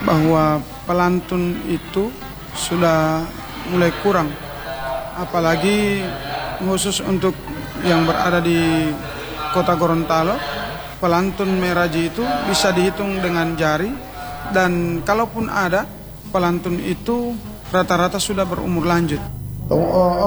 bahwa pelantun itu sudah mulai kurang, apalagi khusus untuk yang berada di kota Gorontalo. Pelantun meraji itu bisa dihitung dengan jari, dan kalaupun ada pelantun itu rata-rata sudah berumur lanjut.